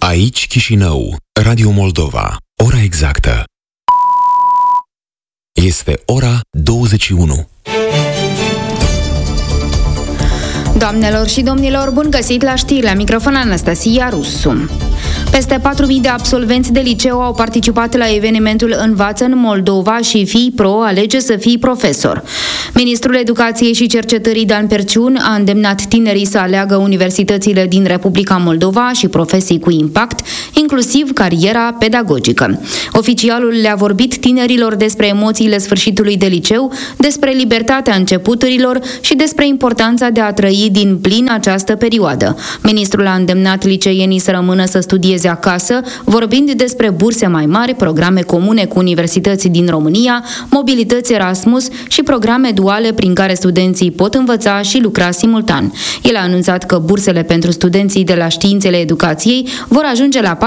Aici Chișinău, Radio Moldova. Ora exactă este ora 21. Doamnelor și domnilor, bun găsit la știri, la microfon Anastasia Rusu. Peste 4.000 de absolvenți de liceu au participat la evenimentul Învață în Moldova și Fii Pro, alege să fii profesor. Ministrul Educației și Cercetării Dan Perciun a îndemnat tinerii să aleagă universitățile din Republica Moldova și profesii cu impact, inclusiv cariera pedagogică. Oficialul le-a vorbit tinerilor despre emoțiile sfârșitului de liceu, despre libertatea începuturilor și despre importanța de a trăi din plin această perioadă. Ministrul a îndemnat liceienii să rămână să studieze acasă, vorbind despre burse mai mari, programe comune cu universități din România, mobilități Erasmus și programe duale prin care studenții pot învăța și lucra simultan. El a anunțat că bursele pentru studenții de la Științele Educației vor ajunge la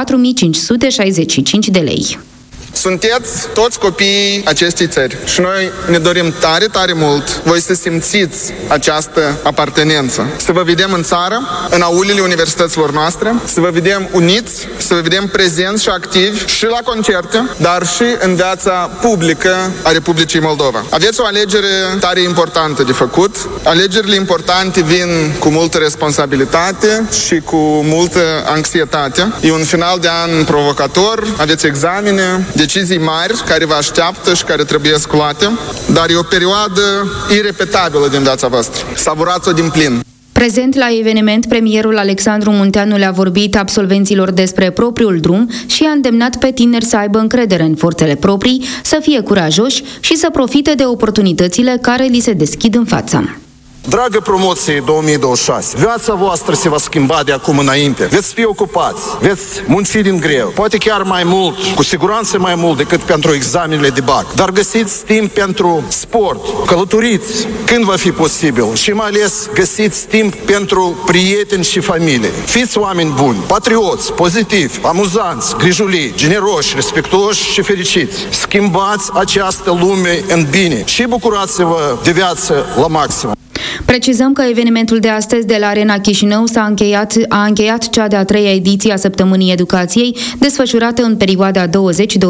4.565 de lei. Sunteți toți copiii acestei țări și noi ne dorim tare, tare mult voi să simțiți această apartenență. Să vă vedem în țară, în aulile universităților noastre, să vă vedem uniți, să vă vedem prezenți și activi și la concerte, dar și în viața publică a Republicii Moldova. Aveți o alegere tare importantă de făcut. Alegerile importante vin cu multă responsabilitate și cu multă anxietate. E un final de an provocator, aveți examene, decizii mari care vă așteaptă și care trebuie luate, dar e o perioadă irepetabilă din viața voastră. Savurați-o din plin. Prezent la eveniment, premierul Alexandru Munteanu le-a vorbit absolvenților despre propriul drum și a îndemnat pe tineri să aibă încredere în forțele proprii, să fie curajoși și să profite de oportunitățile care li se deschid în față. Dragă promoție 2026, viața voastră se va schimba de acum înainte. Veți fi ocupați, veți munci din greu, poate chiar mai mult, cu siguranță mai mult decât pentru examenele de bac. Dar găsiți timp pentru sport, călătoriți când va fi posibil și mai ales găsiți timp pentru prieteni și familie. Fiți oameni buni, patrioți, pozitivi, amuzanți, grijulii, generoși, respectuoși și fericiți. Schimbați această lume în bine și bucurați-vă de viață la maxim. Precizăm că evenimentul de astăzi de la Arena Chișinău a încheiat cea de-a treia ediție a Săptămânii Educației, desfășurată în perioada 20-24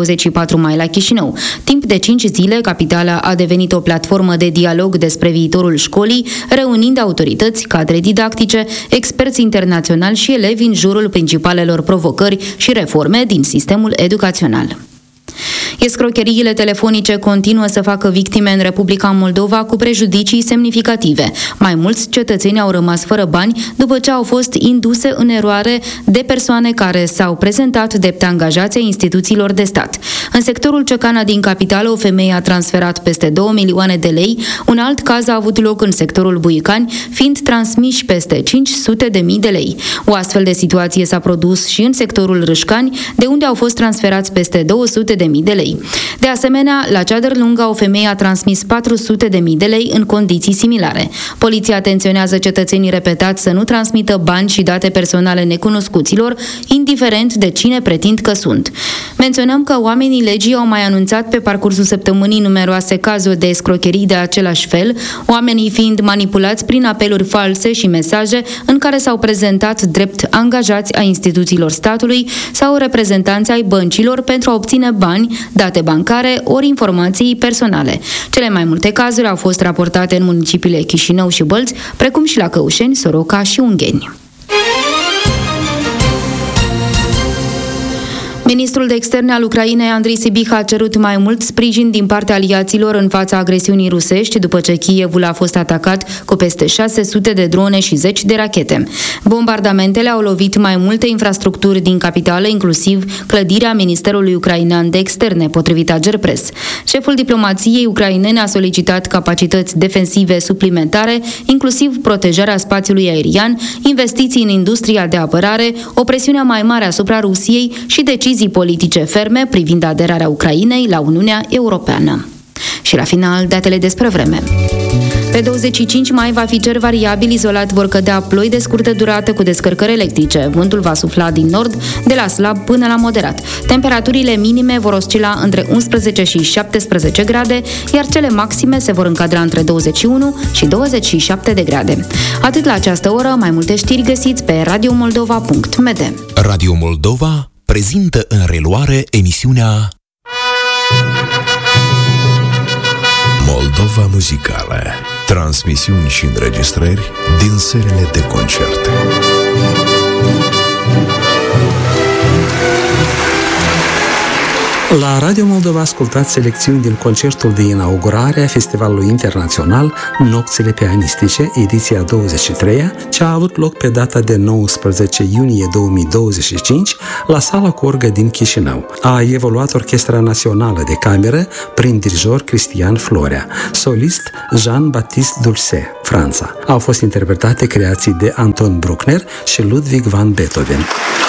mai la Chișinău. Timp de 5 zile, capitala a devenit o platformă de dialog despre viitorul școlii, reunind autorități, cadre didactice, experți internaționali și elevi în jurul principalelor provocări și reforme din sistemul educațional. Escrocheriile telefonice continuă să facă victime în Republica Moldova cu prejudicii semnificative. Mai mulți cetățeni au rămas fără bani după ce au fost induse în eroare de persoane care s-au prezentat drept angajați ai instituțiilor de stat. În sectorul Ciocana din capitală, o femeie a transferat peste 2 milioane de lei. Un alt caz a avut loc în sectorul Buicani, fiind transmiși peste 500.000 de lei. O astfel de situație s-a produs și în sectorul Râșcani, de unde au fost transferați peste 200.000 de lei. De asemenea, la Ceadărlunga, o femeie a transmis 400.000 de lei în condiții similare. Poliția atenționează cetățenii repetați să nu transmită bani și date personale necunoscuților, indiferent de cine pretind că sunt. Menționăm că oamenii legii au mai anunțat pe parcursul săptămânii numeroase cazuri de escrocherii de același fel, oamenii fiind manipulați prin apeluri false și mesaje în care s-au prezentat drept angajați ai instituțiilor statului sau reprezentanți ai băncilor pentru a obține bani, date bancare ori informații personale. Cele mai multe cazuri au fost raportate în municipiile Chișinău și Bălți, precum și la Căușeni, Soroca și Ungheni. Ministrul de Externe al Ucrainei, Andrei Sibiha, a cerut mai mult sprijin din partea aliaților în fața agresiunii rusești după ce Kievul a fost atacat cu peste 600 de drone și 10 de rachete. Bombardamentele au lovit mai multe infrastructuri din capitală, inclusiv clădirea Ministerului Ucrainean de Externe, potrivit Agerpres. Șeful diplomației ucrainene a solicitat capacități defensive suplimentare, inclusiv protejarea spațiului aerian, investiții în industria de apărare, o presiune mai mare asupra Rusiei și decizii politice ferme privind aderarea Ucrainei la Uniunea Europeană. Și la final, datele despre vreme. Pe 25 mai va fi cer variabil, izolat vor cădea ploi de scurtă durată cu descărcări electrice. Vântul va sufla din nord, de la slab până la moderat. Temperaturile minime vor oscila între 11 și 17 grade, iar cele maxime se vor încadra între 21 și 27 de grade. Atât la această oră, mai multe știri găsiți pe radiomoldova.md. Radio Moldova prezintă în reluare emisiunea Moldova Muzicală. Transmisiuni și înregistrări din serile de concerte. La Radio Moldova ascultați selecțiuni din concertul de inaugurare a Festivalului Internațional Nopțile Pianistice, ediția 23-a, ce a avut loc pe data de 19 iunie 2025 la Sala Corgă din Chișinău. A evoluat Orchestra Națională de Cameră prin dirijor Cristian Florea, solist Jean-Baptiste Dulce, Franța. Au fost interpretate creații de Anton Bruckner și Ludwig van Beethoven.